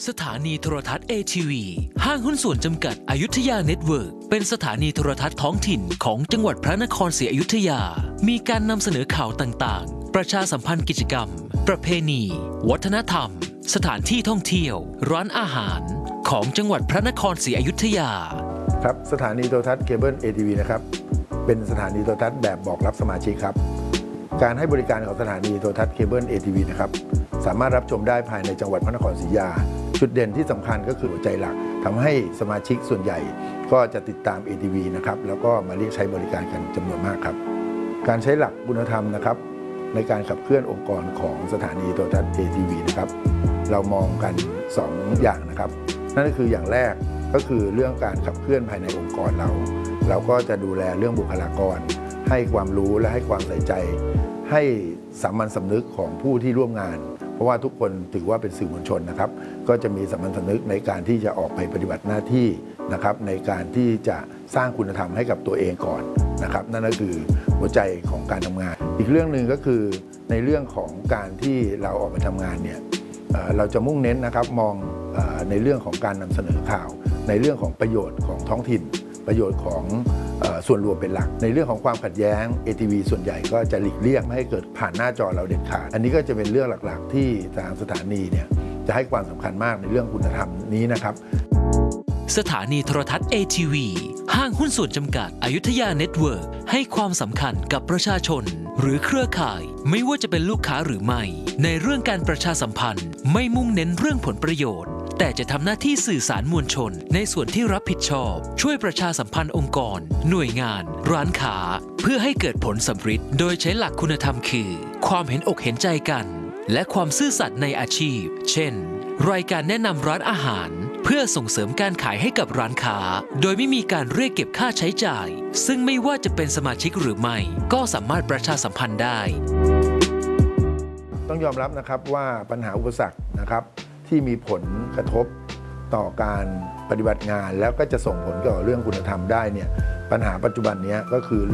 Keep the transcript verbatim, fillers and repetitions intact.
สถานีโทรทัศน์ เอ ที วี ห้างหุ้นส่วนจำกัดอยุธยาเน็ตเวิร์กเป็นสถานีโทรทัศน์ท้องถิ่นของจังหวัดพระนครศรีอยุธยามีการนำเสนอข่าวต่างๆประชาสัมพันธ์กิจกรรมประเพณีวัฒนธรรมสถานที่ท่องเที่ยวร้านอาหารของจังหวัดพระนครศรีอยุธยาครับสถานีโทรทัศน์เคเบิล เอ ที วี นะครับเป็นสถานีโทรทัศน์แบบบอกรับสมาชิกครับการให้บริการของสถานีโทรทัศน์เคเบิล เอ ที วี นะครับสามารถรับชมได้ภายในจังหวัดพระนครศรีอยุธยาจุดเด่นที่สำคัญก็คือหัวใจหลักทำให้สมาชิกส่วนใหญ่ก็จะติดตาม เอ ที วี นะครับแล้วก็มาเรียกใช้บริการกันจำนวนมากครับการใช้หลักคุณธรรมนะครับในการขับเคลื่อนองค์กรของสถานีโทรทัศน์ เอ ที วี นะครับเรามองกันสองอย่างนะครับนั่นก็คืออย่างแรกก็คือเรื่องการขับเคลื่อนภายในองค์กรเราเราก็จะดูแลเรื่องบุคลากรให้ความรู้และให้ความใส่ใจให้สามัญสำนึกของผู้ที่ร่วมงานเพราะว่าทุกคนถือว่าเป็นสื่อมวลชนนะครับก็จะมีสามัญสำนึกในการที่จะออกไปปฏิบัติหน้าที่นะครับในการที่จะสร้างคุณธรรมให้กับตัวเองก่อนนะครับนั่นก็คือหัวใจของการทำงานอีกเรื่องหนึ่งก็คือในเรื่องของการที่เราออกไปทำงานเนี่ยเราจะมุ่งเน้นนะครับมองในเรื่องของการนำเสนอข่าวในเรื่องของประโยชน์ของท้องถิ่นประโยชน์ของส่วนรวมเป็นหลักในเรื่องของความขัดแย้ง เอ ที วี ส่วนใหญ่ก็จะหลีกเลี่ยงไม่ให้เกิดผ่านหน้าจอเราเด็ดขาดอันนี้ก็จะเป็นเรื่องหลักๆที่ทางสถานีเนี่ยจะให้ความสำคัญมากในเรื่องคุณธรรมนี้นะครับสถานีโทรทัศน์ เอ ที วี ห้างหุ้นส่วนจำกัดอยุธยาเน็ตเวิร์กให้ความสำคัญกับประชาชนหรือเครือข่ายไม่ว่าจะเป็นลูกค้าหรือไม่ในเรื่องการประชาสัมพันธ์ไม่มุ่งเน้นเรื่องผลประโยชน์แต่จะทำหน้าที่สื่อสารมวลชนในส่วนที่รับผิดชอบช่วยประชาสัมพันธ์องค์กรหน่วยงานร้านค้าเพื่อให้เกิดผลสำเร็จโดยใช้หลักคุณธรรมคือความเห็นอกเห็นใจกันและความซื่อสัตย์ในอาชีพเช่นรายการแนะนำร้านอาหารเพื่อส่งเสริมการขายให้กับร้านค้าโดยไม่มีการเรียกเก็บค่าใช้จ่ายซึ่งไม่ว่าจะเป็นสมาชิกหรือไม่ก็สามารถประชาสัมพันธ์ได้ต้องยอมรับนะครับว่าปัญหาอุปสรรคนะครับที่มีผลกระทบต่อการปฏิบัติงานแล้วก็จะส่งผลต่อเรื่องคุณธรรมได้เนี่ยปัญหาปัจจุบันนี้ก็คือ